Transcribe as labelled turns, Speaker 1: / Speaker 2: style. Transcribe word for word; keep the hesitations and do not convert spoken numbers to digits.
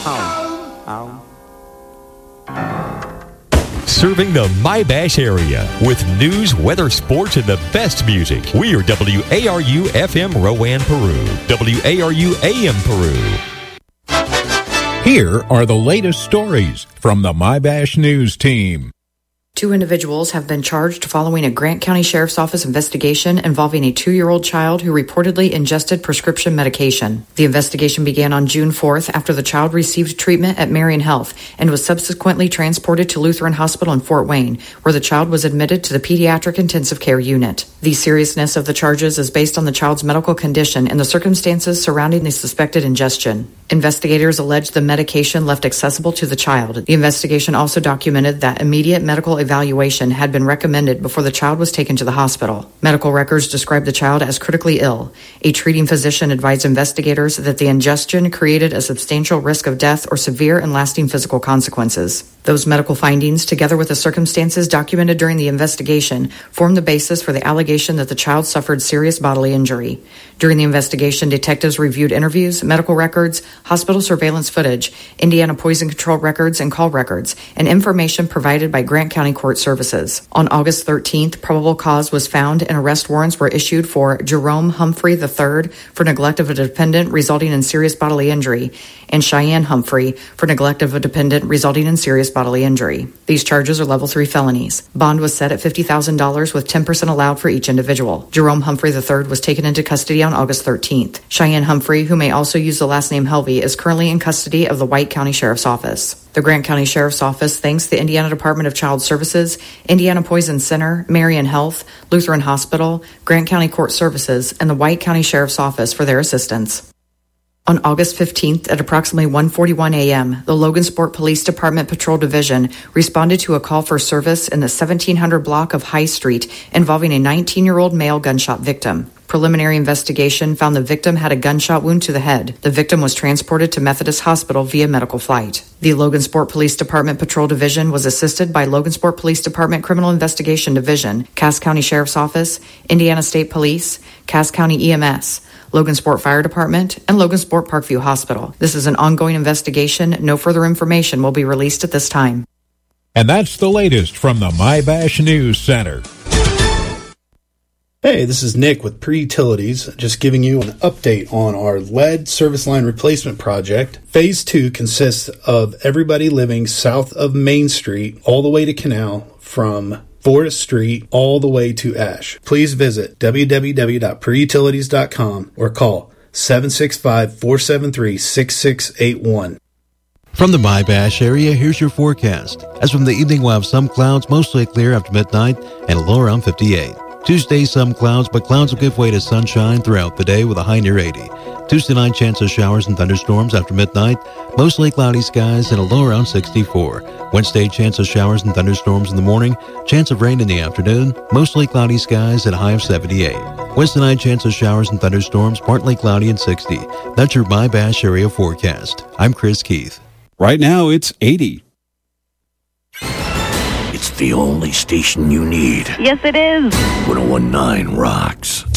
Speaker 1: Ow. Ow.
Speaker 2: Serving the My-Bash area with news, weather, sports, and the best music. We are W A R U F M Rowan, Peru. W A R U A M Peru.
Speaker 3: Here are the latest stories from the My-Bash News team.
Speaker 4: Two individuals have been charged following a Grant County Sheriff's Office investigation involving a two-year-old child who reportedly ingested prescription medication. The investigation began on June fourth after the child received treatment at Marion Health and was subsequently transported to Lutheran Hospital in Fort Wayne, where the child was admitted to the pediatric intensive care unit. The seriousness of the charges is based on the child's medical condition and the circumstances surrounding the suspected ingestion. Investigators allege the medication left accessible to the child. The investigation also documented that immediate medical evaluation had been recommended before the child was taken to the hospital. Medical records described the child as critically ill. A treating physician advised investigators that the ingestion created a substantial risk of death or severe and lasting physical consequences. Those medical findings, together with the circumstances documented during the investigation, formed the basis for the allegation that the child suffered serious bodily injury. During the investigation, detectives reviewed interviews, medical records, hospital surveillance footage, Indiana Poison Control records and call records, and information provided by Grant County Court Services. On August thirteenth, probable cause was found and arrest warrants were issued for Jerome Humphrey the third for neglect of a dependent resulting in serious bodily injury and Cheyenne Humphrey for neglect of a dependent resulting in serious bodily injury. These charges are level three felonies. Bond was set at fifty thousand dollars with ten percent allowed for each individual. Jerome Humphrey the third was taken into custody on August thirteenth. Cheyenne Humphrey, who may also use the last name Helvey, is currently in custody of the White County Sheriff's Office. The Grant County Sheriff's Office thanks the Indiana Department of Child Services, Indiana Poison Center, Marion Health, Lutheran Hospital, Grant County Court Services, and the White County Sheriff's Office for their assistance. On August fifteenth at approximately one forty-one a.m., the Logansport Police Department Patrol Division responded to a call for service in the seventeen hundred block of High Street involving a nineteen-year-old male gunshot victim. Preliminary investigation found the victim had a gunshot wound to the head. The victim was transported to Methodist Hospital via medical flight. The Logansport Police Department Patrol Division was assisted by Logansport Police Department Criminal Investigation Division, Cass County Sheriff's Office, Indiana State Police, Cass County E M S, Logansport Fire Department, and Logansport Parkview Hospital. This is an ongoing investigation. No further information will be released at this time.
Speaker 3: And that's the latest from the My-Bash News Center.
Speaker 5: Hey, this is Nick with Pre-Utilities, just giving you an update on our lead service line replacement project. Phase two consists of everybody living south of Main Street all the way to Canal from Forest Street all the way to Ash. Please visit w w w dot pre utilities dot com or call seven six five, four seven three, six six eight one.
Speaker 6: From the My-Bash area, here's your forecast. As from the evening, we'll have some clouds, mostly clear after midnight, and a low around fifty-eight. Tuesday, some clouds, but clouds will give way to sunshine throughout the day with a high near eighty. Tuesday night, chance of showers and thunderstorms after midnight, mostly cloudy skies and a low around sixty-four. Wednesday, chance of showers and thunderstorms in the morning, chance of rain in the afternoon, mostly cloudy skies and a high of seventy-eight. Wednesday night, chance of showers and thunderstorms, partly cloudy and sixty. That's your My-Bash area forecast. I'm Chris Keith.
Speaker 7: Right now, it's eighty.
Speaker 8: It's the only station you need.
Speaker 9: Yes, it is.
Speaker 8: one oh one point nine rocks.